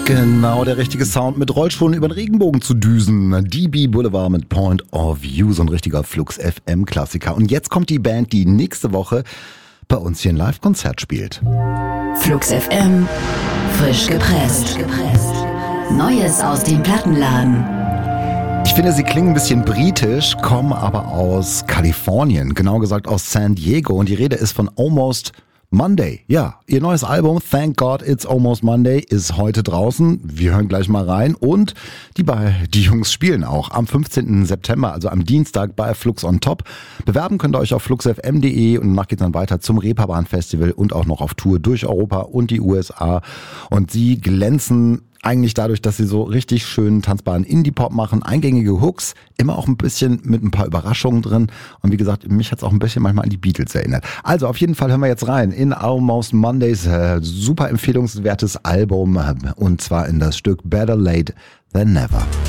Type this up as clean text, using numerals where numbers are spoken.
Genau der richtige Sound, mit Rollschuhen über den Regenbogen zu düsen. DB Boulevard mit Point of View, so ein richtiger Flux FM Klassiker. Und jetzt kommt die Band, die nächste Woche bei uns hier ein Live-Konzert spielt. Flux FM, frisch gepresst. Neues aus dem Plattenladen. Ich finde, sie klingen ein bisschen britisch, kommen aber aus Kalifornien, genau gesagt aus San Diego. Und die Rede ist von Almost Monday. Ja, ihr neues Album Thank God It's Almost Monday ist heute draußen. Wir hören gleich mal rein. Und die Jungs spielen auch am 15. September, also am Dienstag bei Flux on Top. Bewerben könnt ihr euch auf fluxfm.de und danach geht's dann weiter zum Reeperbahn Festival und auch noch auf Tour durch Europa und die USA. Und sie glänzen eigentlich dadurch, dass sie so richtig schönen tanzbaren Indie-Pop machen, eingängige Hooks, immer auch ein bisschen mit ein paar Überraschungen drin. Und wie gesagt, mich hat's auch ein bisschen manchmal an die Beatles erinnert. Also auf jeden Fall hören wir jetzt rein in Almost Mondays, super empfehlungswertes Album, und zwar in das Stück Better Late Than Never.